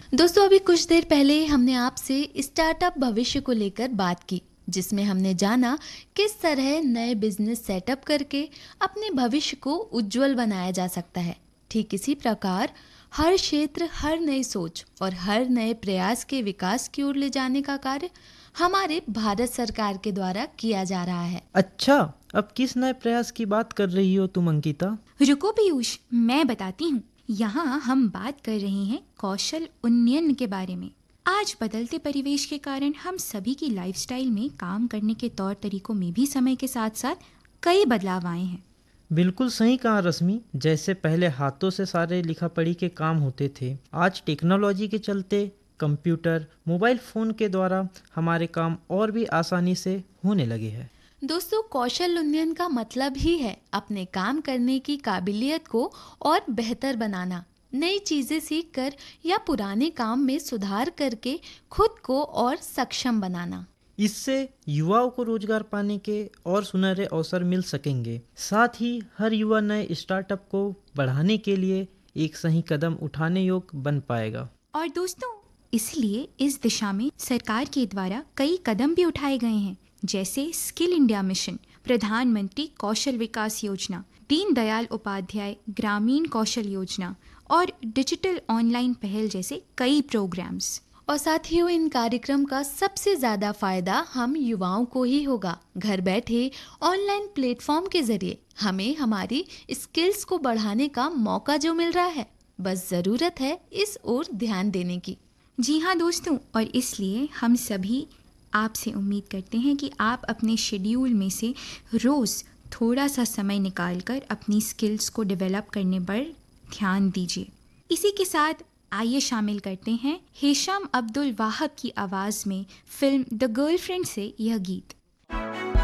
दोस्तों, अभी कुछ देर पहले हमने आपसे स्टार्टअप भविष्य को लेकर बात की, जिसमें हमने जाना किस तरह नए बिजनेस सेटअप करके अपने भविष्य को उज्जवल बनाया जा सकता है। ठीक इसी प्रकार हर क्षेत्र, हर नई सोच और हर नए प्रयास के विकास की ओर ले जाने का कार्य हमारे भारत सरकार के द्वारा किया जा रहा है। अच्छा, अब किस नए प्रयास की बात कर रही हो तुम अंकिता? रुको पीयूष, मैं बताती हूँ। यहाँ हम बात कर रहे हैं कौशल उन्नयन के बारे में। आज बदलते परिवेश के कारण हम सभी की लाइफस्टाइल में काम करने के तौर तरीकों में भी समय के साथ साथ कई बदलाव आए हैं। बिल्कुल सही कहा रश्मि। जैसे पहले हाथों से सारे लिखा पढ़ी के काम होते थे, आज टेक्नोलॉजी के चलते कंप्यूटर, मोबाइल फ़ोन के द्वारा हमारे काम और भी आसानी से होने लगे हैं। दोस्तों, कौशल उन्नयन का मतलब ही है अपने काम करने की काबिलियत को और बेहतर बनाना, नई चीजें सीख कर या पुराने काम में सुधार करके खुद को और सक्षम बनाना। इससे युवाओं को रोजगार पाने के और सुनहरे अवसर मिल सकेंगे। साथ ही हर युवा नए स्टार्टअप को बढ़ाने के लिए एक सही कदम उठाने योग्य बन पाएगा। और दोस्तों, इसलिए इस दिशा में सरकार के द्वारा कई कदम भी उठाए गए हैं, जैसे स्किल इंडिया मिशन, प्रधानमंत्री कौशल विकास योजना, दीनदयाल उपाध्याय ग्रामीण कौशल योजना और डिजिटल ऑनलाइन पहल जैसे कई प्रोग्राम्स। और साथियों, इन कार्यक्रम का सबसे ज्यादा फायदा हम युवाओं को ही होगा। घर बैठे ऑनलाइन प्लेटफॉर्म के जरिए हमें हमारी स्किल्स को बढ़ाने का मौका जो मिल रहा है, बस जरूरत है इस ओर ध्यान देने की। जी हाँ दोस्तों, और इसलिए हम सभी आपसे उम्मीद करते हैं कि आप अपने शेड्यूल में से रोज़ थोड़ा सा समय निकालकर अपनी स्किल्स को डेवलप करने पर ध्यान दीजिए। इसी के साथ आइए शामिल करते हैं हिशाम अब्दुल वाहब की आवाज़ में फिल्म द गर्लफ्रेंड से यह गीत।